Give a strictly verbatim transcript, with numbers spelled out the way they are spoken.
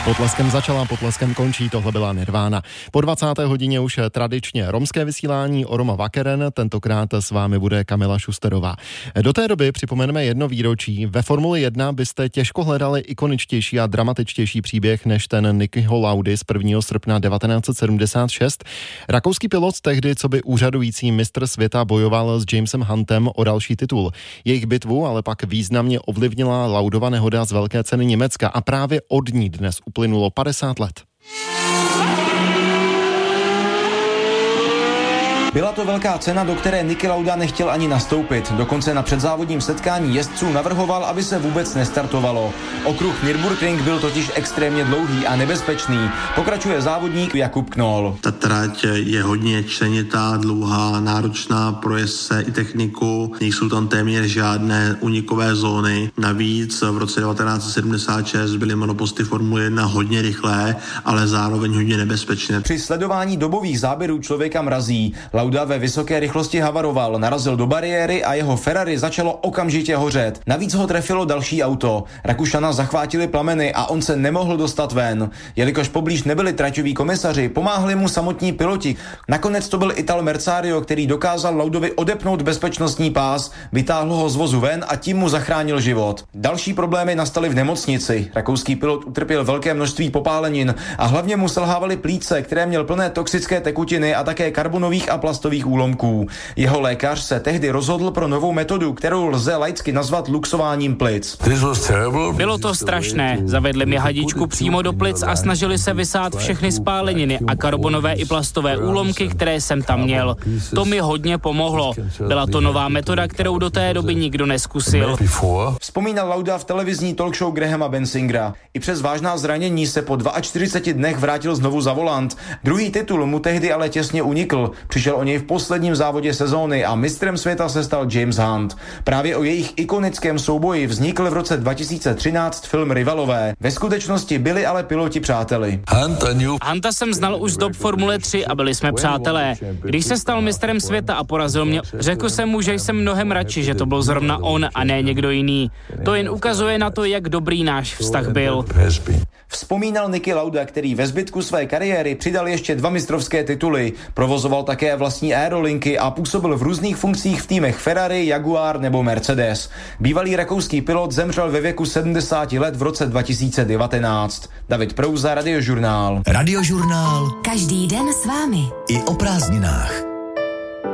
Potleskem začala, potleskem končí, tohle byla Nirvana. Po dvacáté hodině už tradičně romské vysílání Oroma Vakeren, tentokrát s vámi bude Kamila Šusterová. Do té doby připomeneme jedno výročí. Ve Formuli jedna byste těžko hledali ikoničtější a dramatičtější příběh než ten Nickyho Laudy z prvního srpna devatenáct set sedmdesát šest. Rakouský pilot tehdy, co by úřadující mistr světa, bojoval s Jamesem Huntem o další titul. Jejich bitvu ale pak významně ovlivnila Laudova nehoda z Velké ceny Německa a právě od ní dnes uplynulo padesát let. Byla to velká cena, do které Niki Lauda nechtěl ani nastoupit. Dokonce na předzávodním setkání jezdců navrhoval, aby se vůbec nestartovalo. Okruh Nürburgring byl totiž extrémně dlouhý a nebezpečný. Pokračuje závodník Jakub Knoll. Ta trať je hodně členitá, dlouhá, náročná pro jezdce i techniku. Nejsou tam téměř žádné unikové zóny. Navíc v roce devatenáct set sedmdesát šest byly monoposty Formule jedna hodně rychlé, ale zároveň hodně nebezpečné. Při sledování dobových záběrů člověka mrazí. Lauda ve vysoké rychlosti havaroval, narazil do bariéry a jeho Ferrari začalo okamžitě hořet. Navíc ho trefilo další auto. Rakušana zachvátili plameny a on se nemohl dostat ven. Jelikož poblíž nebyli traťoví komisaři, pomáhali mu samotní piloti. Nakonec to byl Ital Merzario, který dokázal Laudovi odepnout bezpečnostní pás, vytáhl ho z vozu ven a tím mu zachránil život. Další problémy nastaly v nemocnici. Rakouský pilot utrpěl velké množství popálenin a hlavně mu selhávaly plíce, které měl plné toxické tekutiny a také karbonových a plastových úlomků. Jeho lékař se tehdy rozhodl pro novou metodu, kterou lze laicky nazvat luxováním plic. Bylo to strašné. Zavedli mi hadičku přímo do plic a snažili se vysát všechny spáleniny a karbonové i plastové úlomky, které jsem tam měl. To mi hodně pomohlo. Byla to nová metoda, kterou do té doby nikdo neskusil. Vzpomínal Lauda v televizní talk show Grahama Bensingera. I přes vážná zranění se po čtyřiceti dvou dnech vrátil znovu za volant. Druhý titul mu tehdy ale těsně unikl. Přišel o něj v posledním závodě sezóny a mistrem světa se stal James Hunt. Právě o jejich ikonickém souboji vznikl v roce dva tisíce třináct film Rivalové. Ve skutečnosti byli ale piloti přáteli. Hunta jsem znal už z dob Formule tři a byli jsme přátelé. Když se stal mistrem světa a porazil mě, řekl jsem mu, že jsem mnohem radši, že to byl zrovna on a ne někdo jiný. To jen ukazuje na to, jak dobrý náš vztah byl. Vzpomínal Niki Lauda, který ve zbytku své kariéry přidal ještě dva mistrovské tituly. Provozoval také vlastní aerolinky a působil v různých funkcích v týmech Ferrari, Jaguar nebo Mercedes. Bývalý rakouský pilot zemřel ve věku sedmdesáti let v roce dva tisíce devatenáct. David Prouza, Radiožurnál. Radiožurnál. Každý den s vámi. I o prázdninách.